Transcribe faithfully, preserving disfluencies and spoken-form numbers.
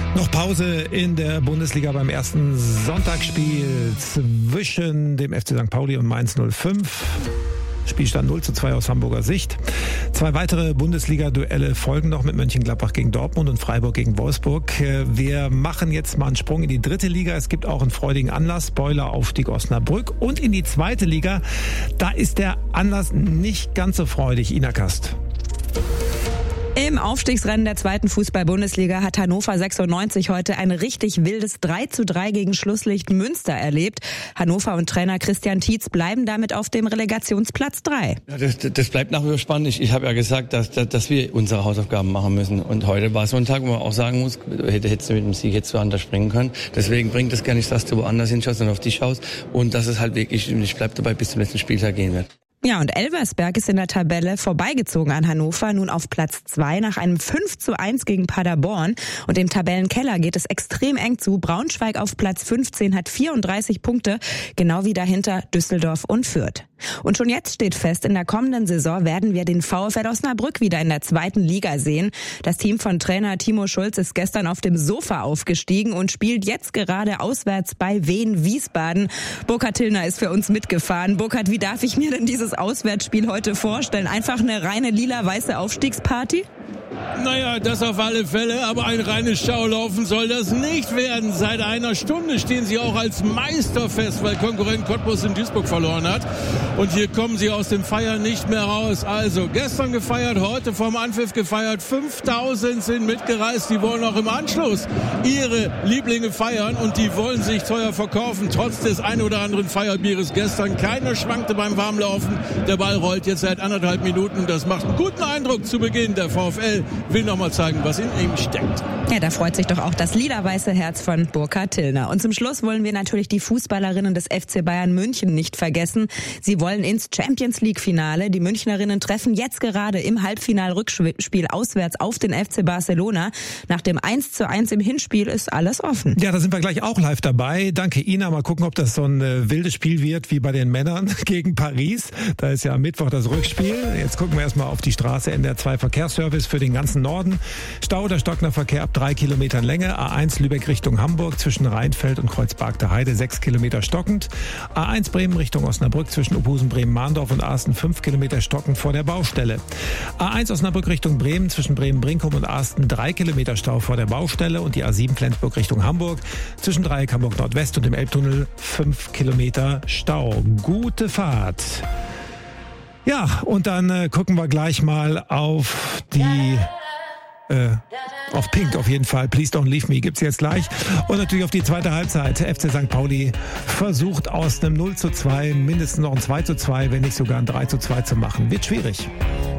Noch Pause in der Bundesliga beim ersten Sonntagsspiel zwischen dem F C Sankt Pauli und Mainz null fünf. Spielstand null zu zwei aus Hamburger Sicht. Zwei weitere Bundesliga-Duelle folgen noch mit Mönchengladbach gegen Dortmund und Freiburg gegen Wolfsburg. Wir machen jetzt mal einen Sprung in die dritte Liga. Es gibt auch einen freudigen Anlass, Spoiler-Aufstieg Osnabrück. Und in die zweite Liga, da ist der Anlass nicht ganz so freudig. Ina Kast. Im Aufstiegsrennen der zweiten Fußball-Bundesliga hat Hannover sechsundneunzig heute ein richtig wildes drei zu drei gegen Schlusslicht Münster erlebt. Hannover und Trainer Christian Tietz bleiben damit auf dem Relegationsplatz drei. Ja, das, das bleibt nach wie vor spannend. Ich, ich habe ja gesagt, dass, dass, dass wir unsere Hausaufgaben machen müssen. Und heute war so ein Tag, wo man auch sagen muss, hätte, hättest du mit dem Sieg jetzt woanders springen können. Deswegen bringt es gar nicht, dass du woanders hinschaust und auf dich schaust. Und dass es halt wirklich, ich bleibe dabei, bis zum letzten Spieltag gehen wird. Ja, und Elversberg ist in der Tabelle vorbeigezogen an Hannover, nun auf Platz zwei nach einem fünf zu eins gegen Paderborn. Und im Tabellenkeller geht es extrem eng zu. Braunschweig auf Platz fünfzehn hat vierunddreißig Punkte, genau wie dahinter Düsseldorf und Fürth. Und schon jetzt steht fest, in der kommenden Saison werden wir den VfL Osnabrück wieder in der zweiten Liga sehen. Das Team von Trainer Timo Schulz ist gestern auf dem Sofa aufgestiegen und spielt jetzt gerade auswärts bei Wien Wiesbaden. Burkhard Tillner ist für uns mitgefahren. Burkhard, wie darf ich mir denn dieses Auswärtsspiel heute vorstellen? Einfach eine reine lila-weiße Aufstiegsparty? Naja, das auf alle Fälle, aber ein reines Schaulaufen soll das nicht werden. Seit einer Stunde stehen sie auch als Meister fest, weil Konkurrent Cottbus in Duisburg verloren hat. Und hier kommen sie aus dem Feiern nicht mehr raus. Also gestern gefeiert, heute vom Anpfiff gefeiert. fünftausend sind mitgereist, die wollen auch im Anschluss ihre Lieblinge feiern und die wollen sich teuer verkaufen, trotz des ein oder anderen Feierbieres gestern. Keiner schwankte beim Warmlaufen. Der Ball rollt jetzt seit anderthalb Minuten. Das macht einen guten Eindruck zu Beginn. Der VfL will noch mal zeigen, was in ihm steckt. Ja, da freut sich doch auch das lila-weiße Herz von Burkhard Tillner. Und zum Schluss wollen wir natürlich die Fußballerinnen des F C Bayern München nicht vergessen. Sie wollen ins Champions-League-Finale. Die Münchnerinnen treffen jetzt gerade im Halbfinal-Rückspiel auswärts auf den F C Barcelona. Nach dem eins zu eins im Hinspiel ist alles offen. Ja, da sind wir gleich auch live dabei. Danke, Ina. Mal gucken, ob das so ein äh, wildes Spiel wird wie bei den Männern gegen Paris. Da ist ja am Mittwoch das Rückspiel. Jetzt gucken wir erstmal auf die Straße. N D R zwei Verkehrsservice für den ganzen Norden. Stau oder stockender Verkehr ab drei Kilometern Länge. A eins Lübeck Richtung Hamburg zwischen Rheinfeld und Kreuzberg der Heide sechs Kilometer stockend. A eins Bremen Richtung Osnabrück zwischen Obusen, Bremen-Mahndorf und Asten fünf Kilometer stockend vor der Baustelle. A eins Osnabrück Richtung Bremen zwischen Bremen-Brinkum und Asten drei Kilometer Stau vor der Baustelle und die A sieben Flensburg Richtung Hamburg zwischen Dreieck Hamburg Nordwest und dem Elbtunnel fünf Kilometer Stau. Gute Fahrt. Ja, und dann äh, gucken wir gleich mal auf die Äh, auf Pink auf jeden Fall. Please Don't Leave Me gibt's jetzt gleich. Und natürlich auf die zweite Halbzeit. F C Sankt Pauli versucht aus einem null zu zwei mindestens noch ein zwei zu zwei, wenn nicht sogar ein drei zu zwei zu machen. Wird schwierig.